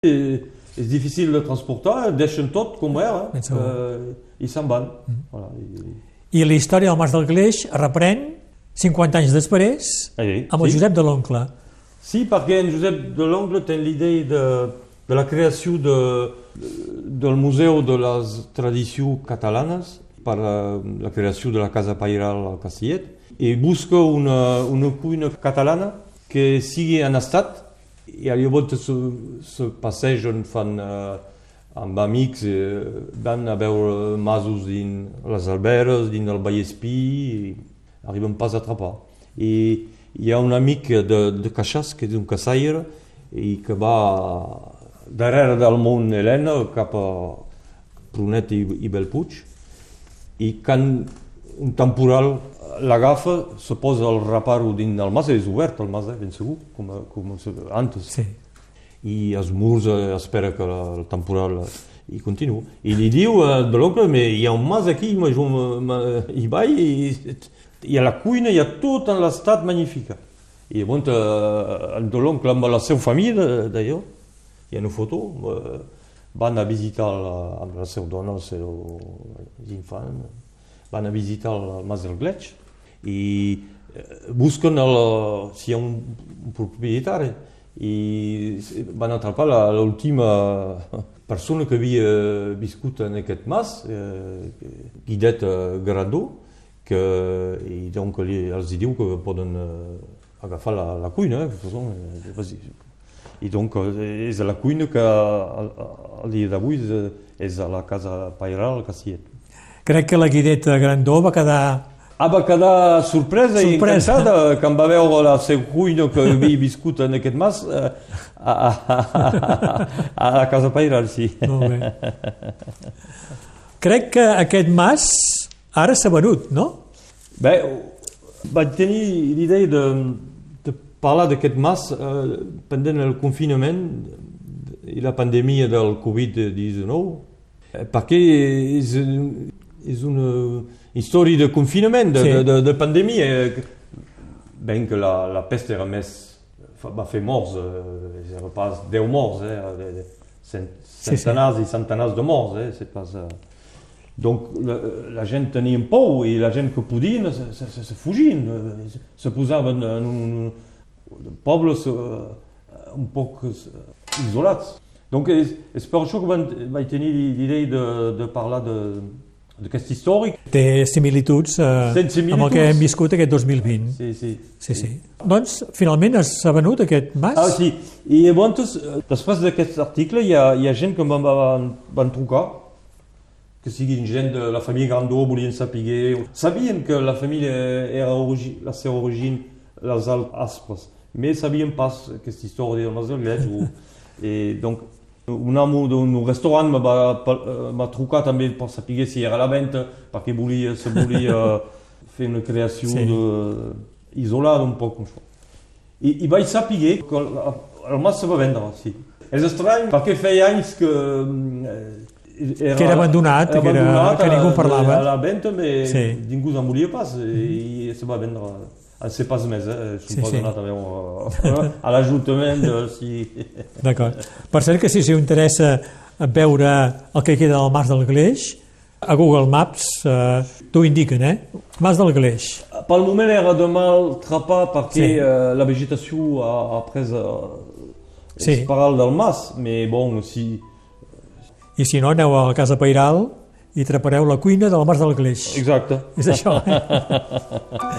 És difícil de transportar, deixen tot com era i se'n van. Voilà. I la història del Mas del Greix reprèn 50 anys després amb el Josep de l'Oncle. Sí, perquè en Josep de l'Oncle té l'idea de la creació del Museu de les Tradicions Catalanes per la creació de la Casa Pairal al Castellet i busca una cuina catalana que sigui en estat i llavors se passegen, fan amb amics, van a veure masos dins les Alberes, dins el Vallespí i arriben pas a atrapar. I hi ha un amic de Caixàs, que és un caçaire, i que va darrere del Mont Helena cap a Prunet i Bellpuig, i quan un temporal l'agafa, se posa el raparo dins del mas, és obert el mas, ben segur, com antes. Sí. I els murs espera que el temporal i continua. I li diu de l'oncle, hi ha un mas aquí, hi vaig, i a la cuina hi ha tot en l'estat magnífic. I llavors de l'oncle amb la seva família d'allò, hi ha una foto, van a visitar amb la seva dona, els seus infants, van a visitar el Mas del Greix i busquen si hi ha un propietari i van atrapar l'última persona que havia viscut en aquest mas, Guidet Gradó, i donc els diu que poden agafar la cuina. I donc és la cuina que al dia d'avui és a la Casa Pairal al Castellet. Crec que la Guideta Grandó va quedar... va quedar sorpresa i encantada quan va veure la seva cuina que havia viscut en aquest mas a la Casa Pairal, sí. Molt bé. Crec que aquest mas ara s'ha venut, no? Bé, vaig tenir l'idea de parlar d'aquest mas pendent el confinament i la pandèmia del Covid-19, perquè és una història de confinament, de pandèmia. Ben que la peste era més... va fer morts, era pas 10 morts, centenars i centenars de morts. Donc la gent tenia por i la gent que podien se fugien, se posaven en pobles un poc isolats. Donc és per això que vaig tenir l'idea de parlar d'aquest històric. Té similituds amb el que hem viscut aquest 2020. Sí. Doncs finalment s'ha venut aquest mas? Sí, i llavors després d'aquest article hi ha gent que em van trucar, que siguin gent de la família Grandó, volien saber. Sabien que la família era la seva origine les Aspres, mais sabien pas aquesta història del Mas del Greix. I donc un amo d'un restaurant m'ha trucat també per saber si era a la venda, perquè se volia fer una creació isolada un poc. I vaig saber que el mas se va vendre, sí. És estrany, perquè feia anys que era abandonat, que ningú parlava. A la venda, però ningú se'n volia pas, i se va vendre. C'est pas més, suposo anar també a l'Ajuntament. D'acord. Per cert que si us interessa veure el que queda del Mas del Greix, a Google Maps t'ho indiquen, Mas del Greix. Pel moment era de mal trapar perquè la vegetació ha pres el paral del mas, però bon, si... I si no, aneu a la Casa Pairal i trapareu la cuina del Mas del Greix. Exacte. És això,